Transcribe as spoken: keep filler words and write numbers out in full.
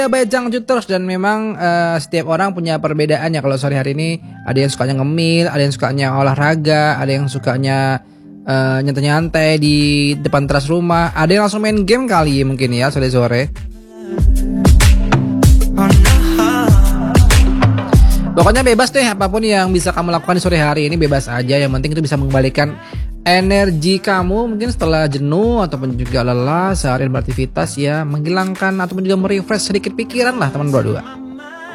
Ya Bajang Juters, dan memang uh, setiap orang punya perbedaannya. Kalau sore hari ini ada yang sukanya ngemil, ada yang sukanya olahraga, ada yang sukanya uh, nyantai-nyantai di depan teras rumah, ada yang langsung main game kali mungkin ya sore-sore. Pokoknya bebas deh, apapun yang bisa kamu lakukan di sore hari ini bebas aja. Yang penting itu bisa mengembalikan energi kamu mungkin setelah jenuh ataupun juga lelah seharian beraktivitas, ya menghilangkan ataupun juga merefresh sedikit pikiran lah teman berdua.